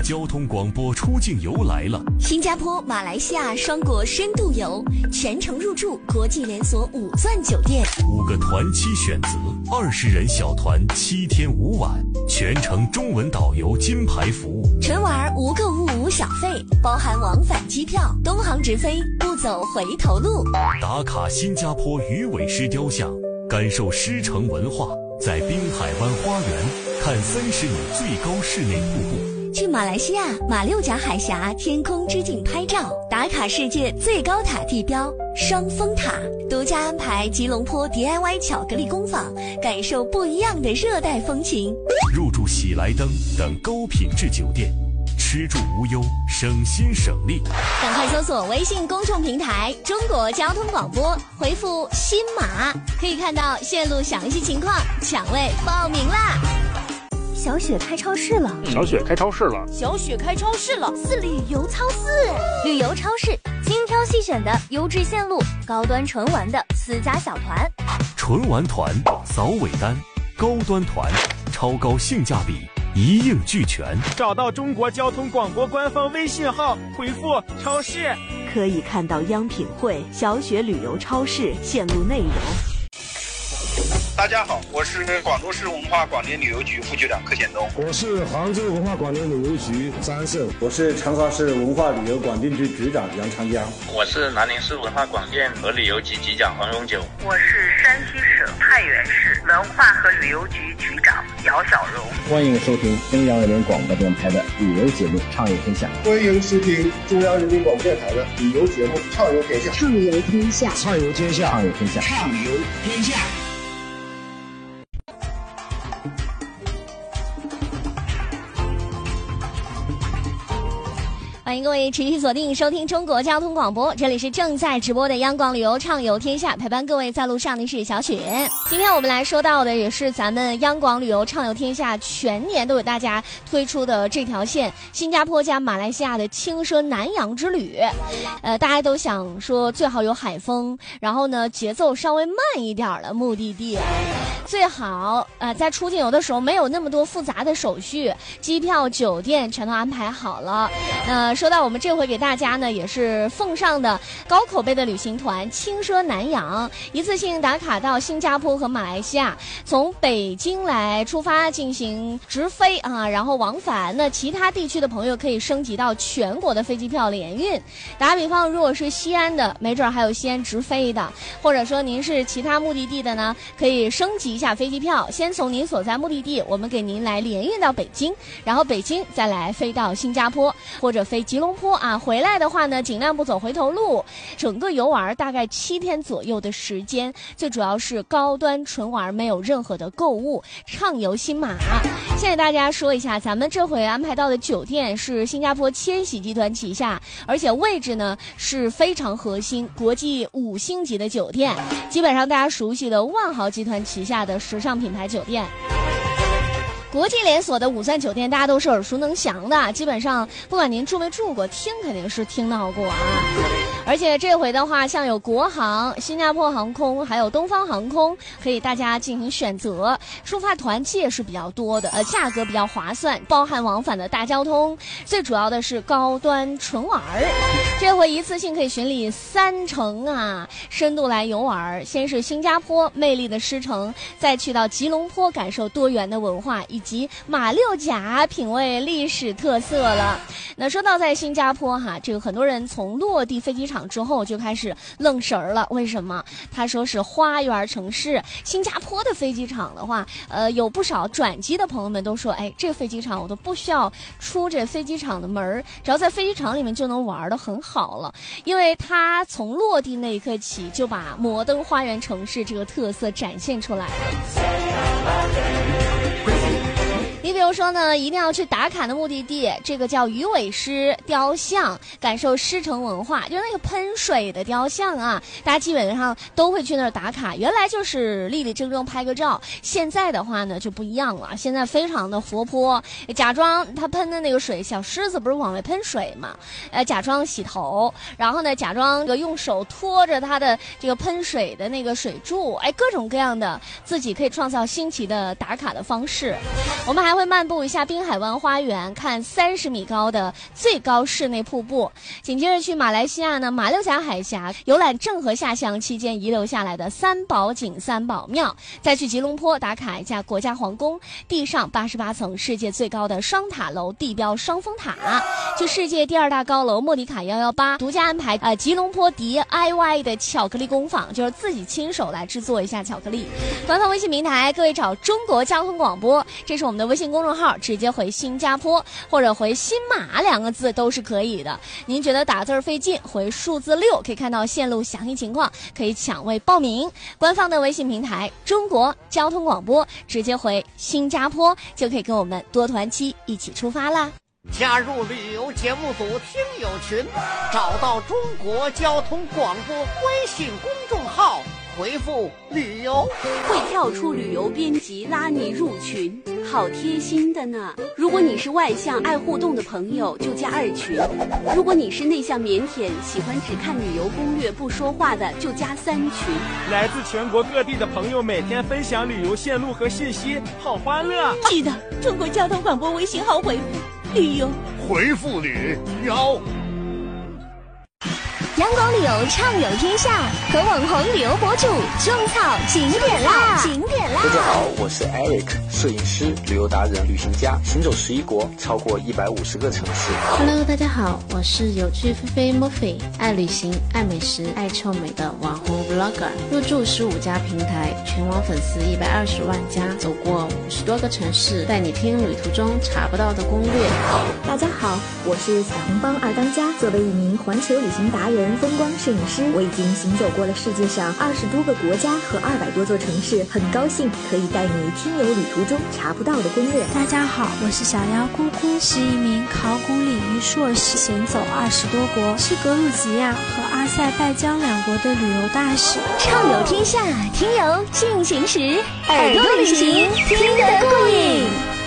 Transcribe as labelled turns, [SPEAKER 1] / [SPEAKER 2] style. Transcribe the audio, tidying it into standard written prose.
[SPEAKER 1] 交通广播出境游来了。
[SPEAKER 2] 新加坡、马来西亚双国深度游，全程入住国际连锁5钻酒店
[SPEAKER 1] ，5个团期选择，20人小团7天5晚，全程中文导游金牌服务。
[SPEAKER 2] 纯玩无购物无小费，包含往返机票，东航直飞，不走回头路。
[SPEAKER 1] 打卡新加坡鱼尾狮雕像，感受狮城文化，在滨海湾花园看30米最高室内瀑布。
[SPEAKER 2] 去马来西亚马六甲海峡天空之镜拍照，打卡世界最高塔地标双峰塔，独家安排吉隆坡 DIY 巧克力工坊，感受不一样的热带风情。
[SPEAKER 1] 入住喜来登等高品质酒店，吃住无忧，省心省力。
[SPEAKER 2] 赶快搜索微信公众平台中国交通广播，回复新马，可以看到线路详细情况，抢位报名啦。
[SPEAKER 3] 小雪开超市了，
[SPEAKER 4] 小雪开超市了，
[SPEAKER 3] 小雪开超市了，是旅游超市，旅游超市，精挑细选的优质线路，高端纯玩的私家小团，
[SPEAKER 1] 纯玩团扫尾单，高端团超高性价比，一应俱全。
[SPEAKER 4] 找到中国交通广播官方微信号，回复超市，
[SPEAKER 5] 可以看到央品汇、小雪旅游超市线路内容。
[SPEAKER 6] 大家好，我是广州市文化广电旅游局副局长柯显东。
[SPEAKER 7] 我是杭州文化广电旅游局张胜。
[SPEAKER 8] 我是长沙市文化旅游广电局局长杨长江。
[SPEAKER 9] 我是南宁市文化广电和旅游局局长黄荣九。
[SPEAKER 10] 我是山西省太原市文化和旅游局局长姚小荣。
[SPEAKER 11] 欢迎收听中央人民广播电台的旅游节目《畅游天下》。
[SPEAKER 12] 欢迎收听中央人民广播电台的旅游节目《畅游天下》。
[SPEAKER 13] 畅游天下，
[SPEAKER 7] 畅游天下，
[SPEAKER 11] 畅游天下，
[SPEAKER 13] 畅游天下。
[SPEAKER 2] 欢迎各位持续锁定收听中国交通广播，这里是正在直播的央广旅游畅游天下，陪伴各位在路上的是小雪。今天我们来说到的也是咱们央广旅游畅游天下全年都有大家推出的这条线，新加坡加马来西亚的轻奢南洋之旅。大家都想说最好有海风，然后呢节奏稍微慢一点的目的地，最好在出境游的时候没有那么多复杂的手续，机票酒店全都安排好了。说到我们这回给大家呢也是奉上的高口碑的旅行团轻奢南洋，一次性打卡到新加坡和马来西亚，从北京来出发进行直飞然后往返，那其他地区的朋友可以升级到全国的飞机票联运。打比方，如果是西安的，没准还有西安直飞的，或者说您是其他目的地的呢，可以升级一下飞机票，先从您所在目的地我们给您来联运到北京，然后北京再来飞到新加坡或者飞吉隆坡回来的话呢尽量不走回头路。整个游玩大概7天左右的时间，最主要是高端纯玩，没有任何的购物，畅游新马。现在大家说一下，咱们这回安排到的酒店是新加坡千禧集团旗下，而且位置呢是非常核心，国际5星级的酒店，基本上大家熟悉的万豪集团旗下的时尚品牌酒店。国际连锁的5钻酒店大家都是耳熟能详的，基本上不管您住没住过，听肯定是听到过而且这回的话，像有国航、新加坡航空还有东方航空，可以大家进行选择。出发团届是比较多的，价格比较划算，包含往返的大交通，最主要的是高端纯玩。这回一次性可以巡礼3城深度来游玩。先是新加坡魅力的狮城，再去到吉隆坡感受多元的文化，以及马六甲品味历史特色了。那说到在新加坡这个很多人从落地飞机场之后就开始愣神儿了，为什么？他说是花园城市。新加坡的飞机场的话，有不少转机的朋友们都说，这个飞机场我都不需要出这飞机场的门，只要在飞机场里面就能玩得很好了，因为他从落地那一刻起就把摩登花园城市这个特色展现出来了。你比如说呢，一定要去打卡的目的地，这个叫鱼尾狮雕像，感受狮城文化，就是那个喷水的雕像大家基本上都会去那儿打卡。原来就是立立正正拍个照，现在的话呢就不一样了，现在非常的活泼，假装他喷的那个水，小狮子不是往外喷水嘛，假装洗头，然后呢假装用手托着他的这个喷水的那个水柱，各种各样的自己可以创造新奇的打卡的方式。我们还会会漫步一下滨海湾花园，看30米高的最高室内瀑布。紧接着去马来西亚呢马六甲海峡，游览郑和下乡期间遗留下来的三宝井三宝庙，再去吉隆坡打卡一下国家皇宫，地上88层世界最高的双塔楼地标双峰塔，去世界第2大高楼莫迪卡118，独家安排吉隆坡DIY 的巧克力工坊，就是自己亲手来制作一下巧克力。官方微信平台，各位找中国交通广播，这是我们的微信公众号，直接回新加坡或者回新马2个字都是可以的。您觉得打字费劲，回数字6可以看到线路详细情况，可以抢位报名。官方的微信平台中国交通广播，直接回新加坡就可以跟我们多团期一起出发啦。
[SPEAKER 14] 加入旅游节目组听友群，找到中国交通广播微信公众号，回复旅游，
[SPEAKER 5] 会跳出旅游编辑拉你入群，好贴心的呢。如果你是外向爱互动的朋友，就加2群；如果你是内向腼腆喜欢只看旅游攻略不说话的，就加3群。
[SPEAKER 4] 来自全国各地的朋友每天分享旅游线路和信息，好欢乐。
[SPEAKER 5] 记得中国交通广播微信号回复旅游，
[SPEAKER 14] 回复旅游。
[SPEAKER 2] 阳光旅游畅游天下，和网红旅游博主种草景点啦！
[SPEAKER 15] 大家好，我是 Eric， 摄影师、旅游达人、旅行家，行走11国，超过150个城市。
[SPEAKER 16] Hello， 大家好，我是有趣菲菲 Murphy， 爱旅行、爱美食、爱臭美的网红 Vlogger， 入驻15家平台，全网粉丝120万加，走过50多个城市，带你听旅途中查不到的攻略。
[SPEAKER 17] 大家好，我是小红帮2当家，作为一名环球旅行达人、风光摄影师，我已经行走过了世界上20多个国家和200多座城市，很高兴可以带你听游旅途中查不到的攻略。
[SPEAKER 18] 大家好，我是小妖姑姑，是一名考古领域硕士，行走20多国，是格鲁吉亚和阿塞拜疆2国的旅游大使。
[SPEAKER 2] 畅游天下，听游进行时，耳朵旅行听得过瘾。